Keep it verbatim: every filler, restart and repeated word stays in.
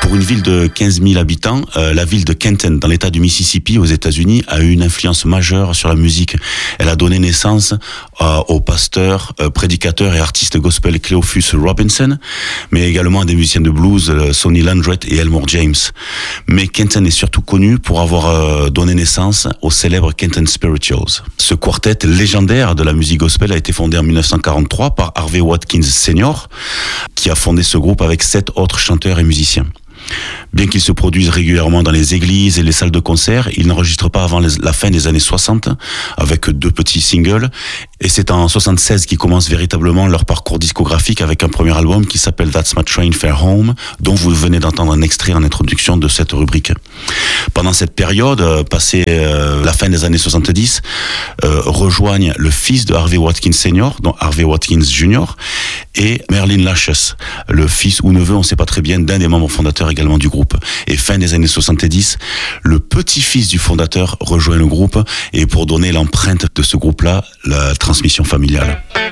Pour une ville de quinze mille habitants, euh, la ville de Kenton, dans l'état du Mississippi, aux États-Unis, a eu une influence majeure sur la musique. Elle a donné naissance euh, au pasteur, euh, prédicateur et artiste gospel Cleophus Robinson, mais également à des musiciens de blues, euh, Sonny Landreth et Elmore James. Mais Kenton est surtout connu pour avoir euh, donné naissance au célèbre Kenton Spirituals. Ce quartet légendaire de la musique gospel a été fondé en dix-neuf cent quarante-trois par Harvey Watkins Senior, qui a fondé ce groupe avec sept autres chanteurs et musiciens. Bien qu'il se produise régulièrement dans les églises et les salles de concert, il n'enregistre pas avant les, la fin des années soixante, avec deux petits singles. Et c'est en soixante-seize qu'ils commencent véritablement leur parcours discographique avec un premier album qui s'appelle That's My Train Fare Home, dont vous venez d'entendre un extrait en introduction de cette rubrique. Pendant cette période, euh, passée euh, la fin des années soixante-dix, euh, rejoignent le fils de Harvey Watkins Senior, donc Harvey Watkins Junior, et Merlin Lashes, le fils ou neveu, on ne sait pas très bien, d'un des membres fondateurs également du groupe. Et fin des années soixante-dix, le petit-fils du fondateur rejoint le groupe, et pour donner l'empreinte de ce groupe-là, la transmission familiale.